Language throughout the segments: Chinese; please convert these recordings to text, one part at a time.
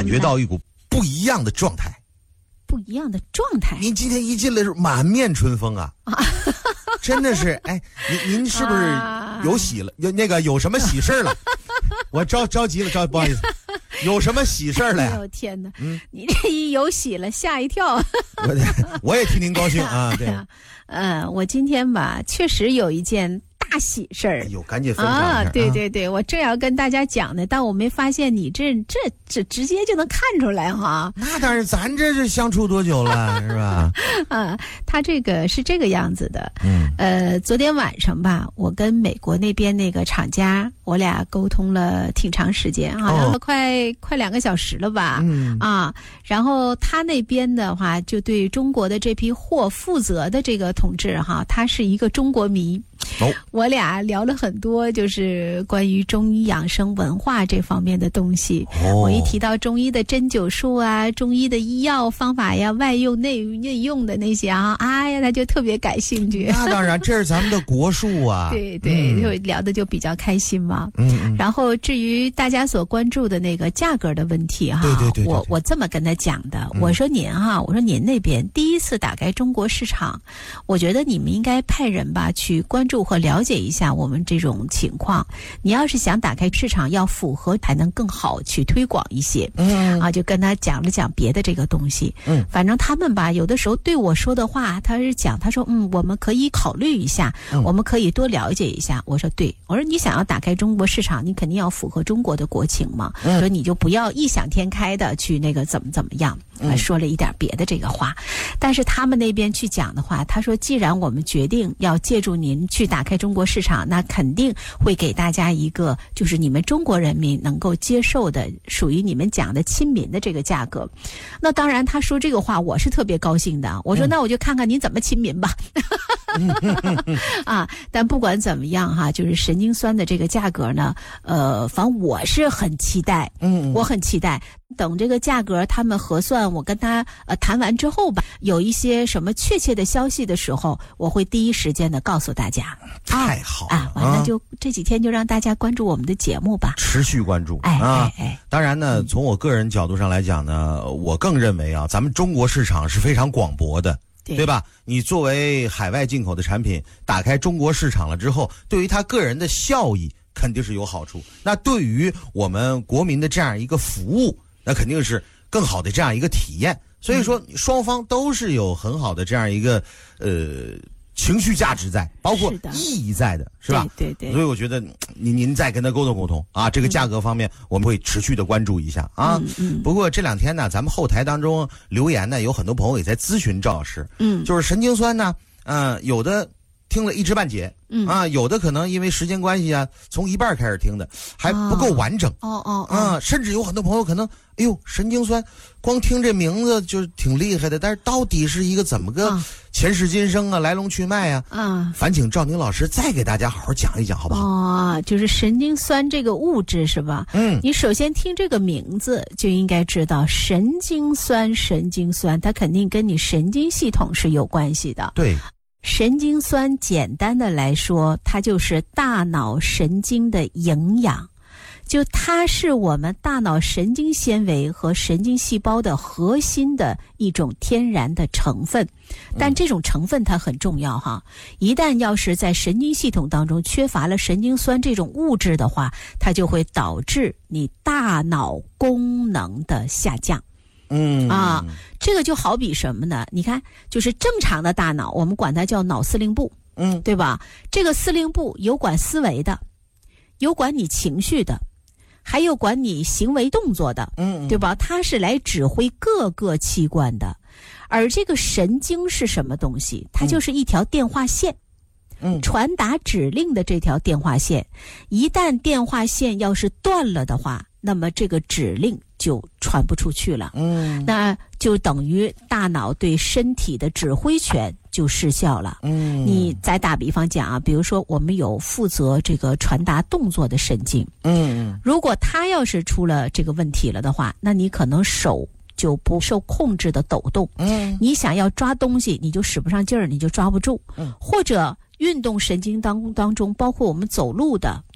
感觉到一股不一样的状态。 不一样的状态。 您今天一进来是满面春风啊！真的是，哎，您是不是有喜了？有什么喜事了？我着急了，不好意思，有什么喜事了呀？ 哎呦天哪！你这一有喜了，吓一跳。 我也替您高兴啊！对， 我今天吧，确实有一件大喜事儿。 哎呦，赶紧分享一下。 对，我正要跟大家讲呢，但我没发现你这直接就能看出来哈。 那当然，咱这是相处多久了，是吧？ 他这个是这个样子的。昨天晚上吧，我跟美国那边那个厂家，我俩沟通了挺长时间，好像快2个小时了吧。然后他那边的话，就对中国的这批货负责的这个同志哈，他是一个中国迷。我俩聊了很多，就是关于中医养生文化这方面的东西。我一提到中医的针灸术啊，中医的医药方法呀，外用内用的那些啊，哎呀，他就特别感兴趣。 那当然，这是咱们的国术啊。 对，就聊的就比较开心嘛。然后至于大家所关注的那个价格的问题哈，对，我这么跟他讲的，我说您那边第一次打开中国市场，我觉得你们应该派人吧去关注和了解一下我们这种情况。你要是想打开市场，要符合才能更好去推广一些。就跟他讲了讲别的这个东西。反正他们吧，有的时候对我说的话，他说我们可以考虑一下，我们可以多了解一下。我说对，我说你想要打开中国市场，你肯定要符合中国的国情嘛。说你就不要异想天开的去那个怎么样。说了一点别的这个话，但是他们那边去讲的话，他说既然我们决定要借助您去打开中国市场，那肯定会给大家一个就是你们中国人民能够接受的，属于你们讲的亲民的这个价格。那当然他说这个话我是特别高兴的，我说那我就看看您怎么亲民吧。但不管怎么样哈，就是神经酸的这个价格呢，反正我是很期待，我很期待。等这个价格他们核算，我跟他谈完之后吧，有一些什么确切的消息的时候，我会第一时间的告诉大家。 太好了完了就这几天就让大家关注我们的节目吧， 持续关注。当然呢，从我个人角度上来讲呢，我更认为咱们中国市场是非常广博的。对吧？你作为海外进口的产品，打开中国市场了之后，对于他个人的效益肯定是有好处。那对于我们国民的这样一个服务，那肯定是更好的这样一个体验。所以说，双方都是有很好的这样一个情绪价值在，包括意义在的，是吧？ 对。 所以我觉得您再跟他沟通啊，这个价格方面我们会持续的关注一下啊。不过这2天呢，咱们后台当中留言呢，有很多朋友也在咨询赵老师，就是神经酸呢，有的听了一知半解，有的可能因为时间关系啊，从一半开始听的，还不够完整。甚至有很多朋友可能，哎呦，神经酸，光听这名字就挺厉害的，但是到底是一个怎么个前世今生啊，来龙去脉啊？烦请赵宁老师再给大家好好讲一讲，好不好？ 就是神经酸这个物质是吧？你首先听这个名字就应该知道，神经酸，它肯定跟你神经系统是有关系的。 对。 神经酸简单的来说，它就是大脑神经的营养，就它是我们大脑神经纤维和神经细胞的核心的一种天然的成分。但这种成分它很重要哈，一旦要是在神经系统当中缺乏了神经酸这种物质的话，它就会导致你大脑功能的下降。这个就好比什么呢？你看，就是正常的大脑，我们管它叫脑司令部，对吧？这个司令部有管思维的，有管你情绪的，还有管你行为动作的，对吧？它是来指挥各个器官的。而这个神经是什么东西？它就是一条电话线。传达指令的这条电话线，一旦电话线要是断了的话，那么这个指令就传不出去了。那就等于大脑对身体的指挥权就失效了。你再打比方讲啊，比如说我们有负责这个传达动作的神经，如果它要是出了这个问题了的话，那你可能手就不受控制的抖动，你想要抓东西你就使不上劲儿，你就抓不住，或者运动神经当中包括我们走路的，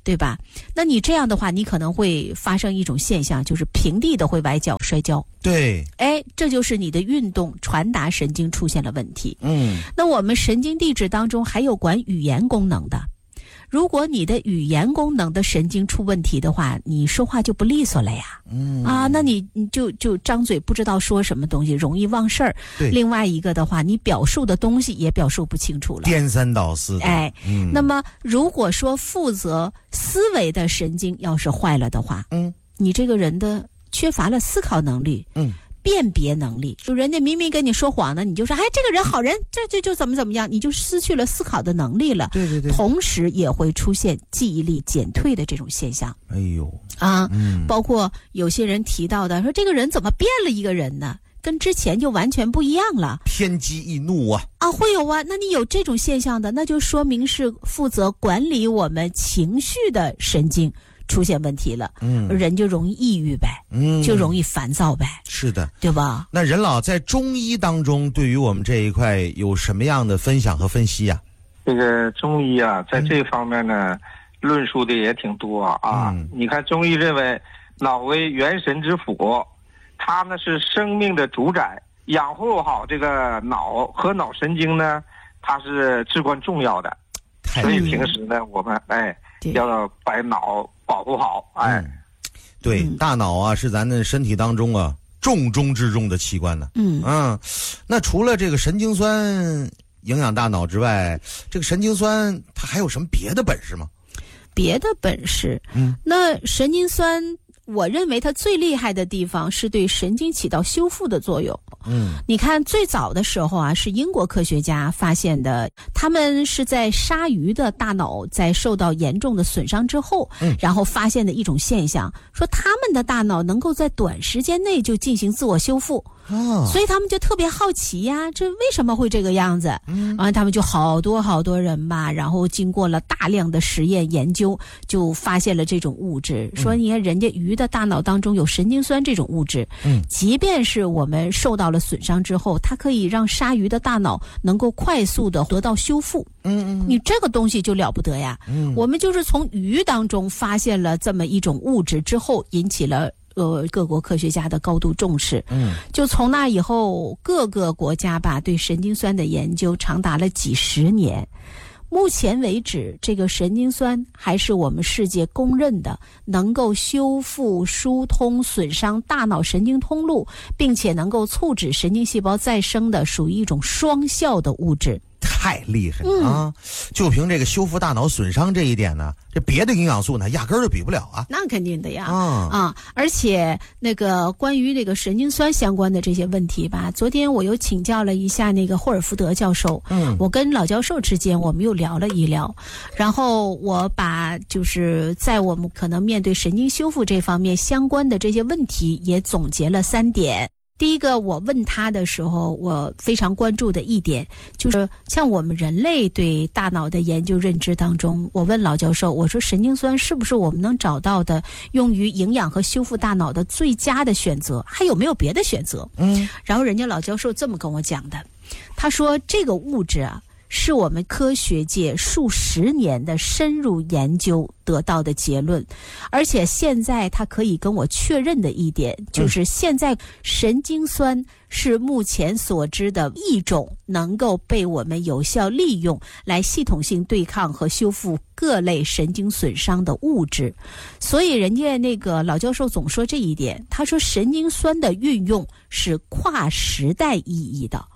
对吧？那你这样的话，你可能会发生一种现象，就是平地的会崴脚摔跤。 对， 哎，这就是你的运动传达神经出现了问题。那我们神经递质当中还有管语言功能的。如果你的语言功能的神经出问题的话，你说话就不利索了呀。那你就张嘴不知道说什么东西，容易忘事儿。另外一个的话，你表述的东西也表述不清楚了， 颠三倒四的。 那么如果说负责思维的神经要是坏了的话，你这个人的缺乏了思考能力，辨别能力，就人家明明跟你说谎呢，你就说这个人好人，这就怎么样，你就失去了思考的能力了。 对， 同时也会出现记忆力减退的这种现象。包括有些人提到的说，这个人怎么变了一个人呢？跟之前就完全不一样了， 偏激易怒啊！ 会有啊。那你有这种现象的，那就说明是负责管理我们情绪的神经出现问题了，人就容易抑郁呗，就容易烦躁呗， 是的， 对吧？ 那任老在中医当中，对于我们这一块有什么样的分享和分析啊？ 这个中医啊，在这方面呢，论述的也挺多啊。你看，中医认为脑为元神之府，它呢是生命的主宰，养护好这个脑和脑神经呢，它是至关重要的。所以平时呢，我们要把脑保护好。 对，大脑啊是咱的身体当中啊重中之重的器官呢。那除了这个神经酸影响大脑之外，这个神经酸它还有什么别的本事吗？ 别的本事，那神经酸，我认为它最厉害的地方是对神经起到修复的作用。你看最早的时候啊，是英国科学家发现的，他们是在鲨鱼的大脑在受到严重的损伤之后，然后发现的一种现象，说他们的大脑能够在短时间内就进行自我修复。所以他们就特别好奇呀，这为什么会这个样子？他们就好多人吧，然后经过了大量的实验研究，就发现了这种物质。说你看人家鱼的大脑当中有神经酸这种物质，即便是我们受到了损伤之后，它可以让鲨鱼的大脑能够快速的得到修复。你这个东西就了不得呀。我们就是从鱼当中发现了这么一种物质之后，引起了各国科学家的高度重视。就从那以后，各个国家吧对神经酸的研究长达了几十年。目前为止，这个神经酸还是我们世界公认的能够修复、疏通损伤大脑神经通路，并且能够促使神经细胞再生的，属于一种双效的物质。 太厉害了啊！就凭这个修复大脑损伤这一点呢，这别的营养素呢压根儿就比不了啊。 那肯定的呀。而且那个关于那个神经酸相关的这些问题吧，昨天我又请教了一下那个霍尔福德教授。我跟老教授之间我们又聊了一聊，然后我把就是在我们可能面对神经修复这方面相关的这些问题也总结了3点。第一个，我问他的时候，我非常关注的一点就是像我们人类对大脑的研究认知当中，我问老教授，我说神经酸是不是我们能找到的用于营养和修复大脑的最佳的选择，还有没有别的选择？然后人家老教授这么跟我讲的，他说这个物质啊是我们科学界数十年的深入研究得到的结论，而且现在他可以跟我确认的一点，就是现在神经酸是目前所知的一种能够被我们有效利用来系统性对抗和修复各类神经损伤的物质。所以人家那个老教授总说这一点，他说神经酸的运用是跨时代意义的。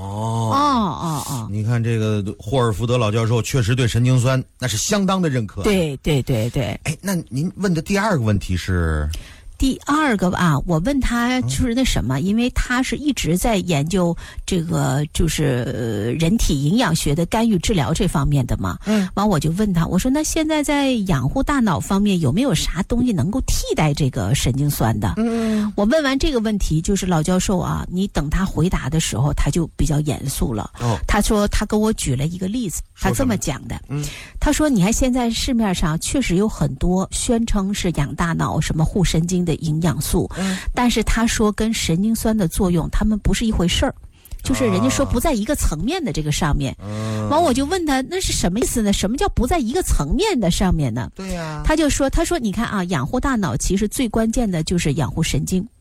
你看这个霍尔福德老教授确实对神经酸那是相当的认可。 对。 那您问的第二个问题是？ 第二个吧，我问他就是那什么，因为他是一直在研究这个就是人体营养学的干预治疗这方面的嘛。完我就问他，我说那现在在养护大脑方面有没有啥东西能够替代这个神经酸的？我问完这个问题，就是老教授啊，你等他回答的时候他就比较严肃了。他说他跟我举了一个例子，他这么讲的。他说你看现在市面上确实有很多宣称是养大脑什么护神经的营养素，但是他说跟神经酸的作用他们不是一回事儿。 就是人家说不在一个层面的这个上面。完我就问他那是什么意思呢？什么叫不在一个层面的上面呢？ 对呀， 他说你看啊，养护大脑其实最关键的就是养护神经。